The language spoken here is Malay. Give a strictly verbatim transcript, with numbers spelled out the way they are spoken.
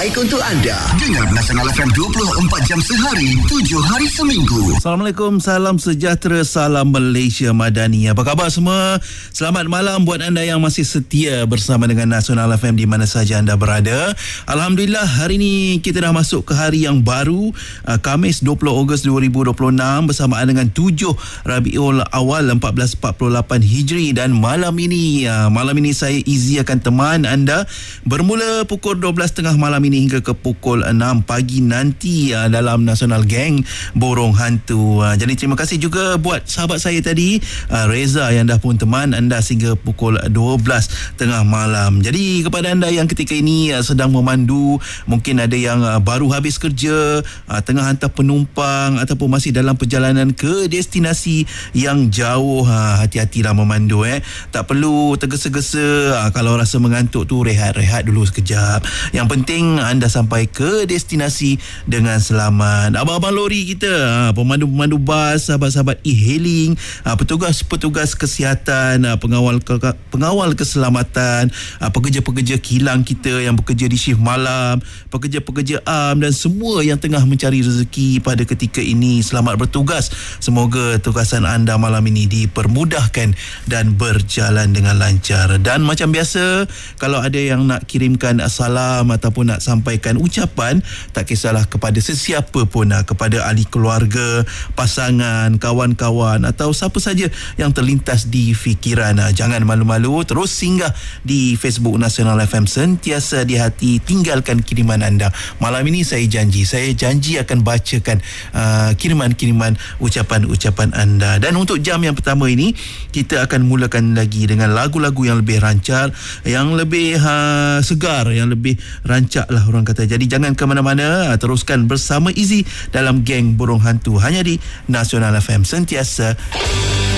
terbaik untuk anda. Dengar Nasional F M dua puluh empat jam sehari, tujuh hari seminggu. Assalamualaikum, salam sejahtera, salam Malaysia Madani. Apa khabar semua? Selamat malam buat anda yang masih setia bersama dengan Nasional F M di mana saja anda berada. Alhamdulillah, hari ini kita dah masuk ke hari yang baru, uh, Khamis dua puluh Ogos dua ribu dua puluh enam bersamaan dengan tujuh Rabiul Awal seribu empat ratus empat puluh lapan Hijri. Dan malam ini, uh, malam ini saya Izzy akan teman anda bermula pukul dua belas tiga puluh malam ini hingga ke pukul enam pagi nanti uh, dalam Nasional Gang Borong Hantu. Uh, jadi terima kasih juga buat sahabat saya tadi, uh, Reza, yang dah pun teman anda sehingga pukul dua belas tiga puluh malam. Jadi kepada anda yang ketika ini uh, sedang memandu, mungkin ada yang uh, baru habis kerja, uh, tengah hantar penumpang ataupun masih dalam perjalanan ke destinasi yang jauh, uh, hati-hatilah memandu eh. Tak perlu tergesa-gesa. uh, Kalau rasa mengantuk tu, rehat-rehat dulu sekejap. Yang penting anda sampai ke destinasi dengan selamat. Abang-abang lori kita, pemandu-pemandu bas, sahabat-sahabat e-hailing, petugas-petugas kesihatan, pengawal pengawal keselamatan, pekerja-pekerja kilang kita yang bekerja di shift malam, pekerja-pekerja am dan semua yang tengah mencari rezeki pada ketika ini, selamat bertugas. Semoga tugasan anda malam ini dipermudahkan dan berjalan dengan lancar. Dan macam biasa, kalau ada yang nak kirimkan salam ataupun nak sampaikan ucapan, tak kisahlah kepada sesiapa pun, kepada ahli keluarga, pasangan, kawan-kawan atau siapa saja yang terlintas di fikiran, jangan malu-malu, terus singgah di Facebook Nasional F M. Sentiasa di hati, tinggalkan kiriman anda. Malam ini saya janji, saya janji akan bacakan uh, kiriman-kiriman ucapan-ucapan anda. Dan untuk jam yang pertama ini, kita akan mulakan lagi dengan lagu-lagu yang lebih rancar, yang lebih uh, segar, yang lebih rancak lah orang kata. Jadi jangan ke mana-mana, teruskan bersama Izzy dalam Geng Burung Hantu hanya di Nasional F M. Sentiasa